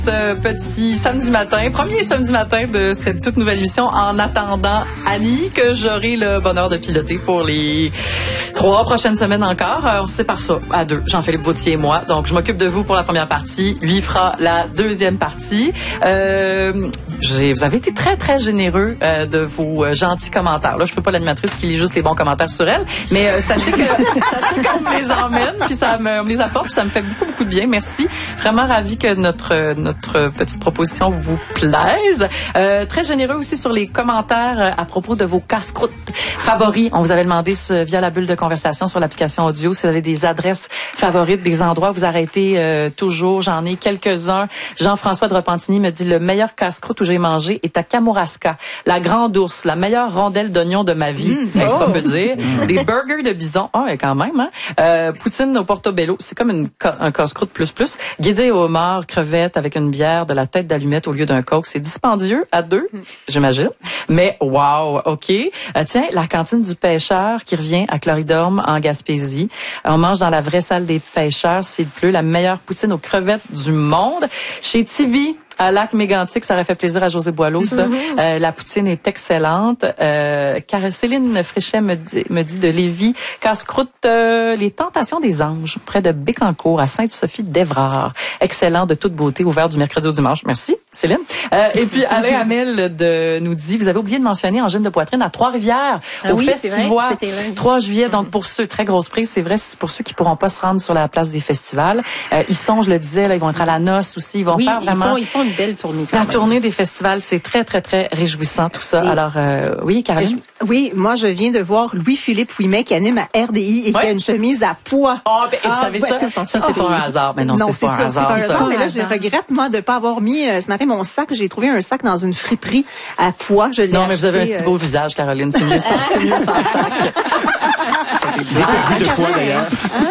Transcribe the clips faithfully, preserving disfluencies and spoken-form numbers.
Ce petit samedi matin, premier samedi matin de cette toute nouvelle émission, en attendant Annie, que j'aurai le bonheur de piloter pour les trois prochaines semaines encore. On se sépare ça à deux, Jean-Philippe Vautier et moi. Donc, je m'occupe de vous pour la première partie. Lui fera la deuxième partie. Euh, j'ai, vous avez été très, très généreux euh, de vos euh, gentils commentaires. Là, je ne peux pas l'animatrice qui lit juste les bons commentaires sur elle, mais euh, sachez que sachez qu'on me les emmène, puis ça me, on me les apporte, puis ça me fait beaucoup, beaucoup de bien. Merci. Vraiment ravi que notre, notre petite proposition vous plaise. Euh, très généreux aussi sur les commentaires à propos de vos casse-croûtes favoris. On vous avait demandé ce, via la bulle de conversation sur l'application audio si vous avez des adresses favorites, des endroits où vous arrêtez euh, toujours. J'en ai quelques-uns. Jean-François de Repentigny me dit le meilleur casse-croûte où j'ai mangé est à Kamouraska. La Grande Ourse, la meilleure rondelle d'oignon de ma vie. Mmh. C'est pas me le dire. Mmh. Des burgers de bison. Ah, oh, quand même, hein. Euh, poutine au Portobello. C'est comme une, un casse-croûte plus plus. Guédé au homard, crevettes avec une bière, de la tête d'allumette au lieu d'un coke. C'est dispendieux à deux, j'imagine. Mais wow, OK. Euh, tiens, la cantine du pêcheur qui revient à Cloridorme en Gaspésie. On mange dans la vraie salle des pêcheurs, s'il pleut. La meilleure poutine aux crevettes du monde. Chez Tibi, à Lac-Mégantic, ça aurait fait plaisir à José Boileau, ça. Mm-hmm. Euh, la poutine est excellente. Euh, car Céline Fréchet me dit, me dit de Lévis, casse-croûte, euh, les Tentations des Anges, près de Bécancour, à Sainte-Sophie d'Évrard. Excellent, de toute beauté, ouvert du mercredi au dimanche. Merci, Céline. Euh, et puis, Alain Hamel de, nous dit, vous avez oublié de mentionner Angine de Poitrine à Trois-Rivières, ah au oui, Festivois, trois juillet. Donc, pour ceux, très grosse prise, c'est vrai, c'est pour ceux qui pourront pas se rendre sur la place des festivals. Euh, ils sont, je le disais, là, ils vont être à la noce aussi, ils vont oui, faire vraiment... Ils font, ils font une belle tournée. La tournée des festivals, c'est très, très, très réjouissant, tout ça. Et alors, euh, oui, Caroline? Je, oui, moi, je viens de voir Louis-Philippe Ouimet qui anime à R D I et ouais. qui a une chemise à pois. Oh, ben, ah, vous savez ça? Ça, c'est pas un hasard. Mais non, non c'est pas un hasard. C'est ça. Mais là, je regrette, moi, de pas avoir mis, euh, ce matin, mon sac. J'ai trouvé un sac dans une friperie à pois. Je l'ai non, mais acheté, vous avez un si beau euh... visage, Caroline. C'est mieux sans, c'est mieux sans sac. Dépourvu de poids, d'ailleurs.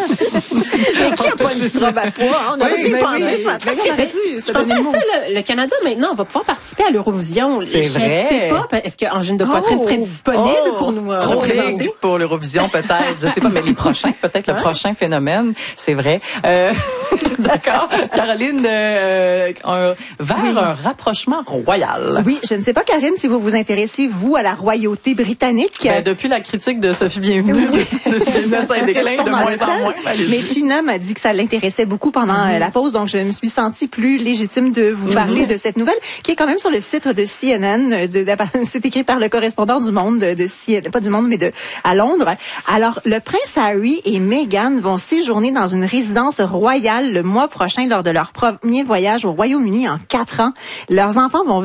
Mais qui a pas une petite robe à pois? On aurait dû y penser ce matin. On aurait dû. Je pensais à ça, le, le Canada, maintenant, on va pouvoir participer à l'Eurovision. C'est je vrai. Je sais pas. Est-ce qu'Angine de Poitrine oh, serait disponible oh, pour nous euh, trop représenter? Big pour l'Eurovision, peut-être. Je sais pas, mais les prochains, peut-être le ouais. prochain phénomène. C'est vrai. Euh, d'accord. Caroline, euh, un, vers oui. un rapprochement royal. Oui, je ne sais pas, Karine, si vous vous intéressez, vous, à la royauté britannique. Ben, depuis la critique de Sophie Bienvenue, oui. ça décline de moins en moins. Mais China m'a dit que ça l'intéressait beaucoup pendant mm-hmm. la pause, donc je me suis sentie plus légitime de vous mm-hmm. parler de cette nouvelle, qui est quand même sur le site de C N N. De, de, c'est écrit par le correspondant du Monde, de, de C N N, pas du Monde, mais de à Londres. Alors, le prince Harry et Meghan vont séjourner dans une résidence royale le mois prochain lors de leur premier voyage au Royaume-Uni en quatre ans. Leurs enfants vont